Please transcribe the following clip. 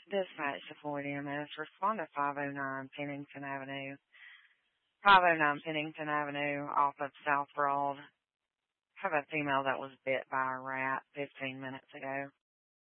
Dispatch to Floyd EMS. Respond to 509 Pennington Avenue. 509 Pennington Avenue off of South Broad. Have a female that was bit by a rat 15 minutes ago.